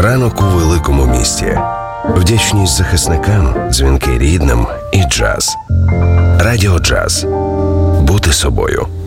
Ранок у великому місті. Вдячність захисникам, дзвінки рідним і джаз. Радіо Джаз. Бути собою.